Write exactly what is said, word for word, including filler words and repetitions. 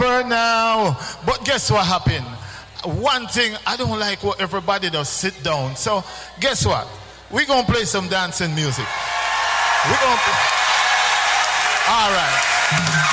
over now. But guess what happened? One thing, I don't like what everybody does, sit down. So guess what? We're going to play some dancing music. We're going to play. All right.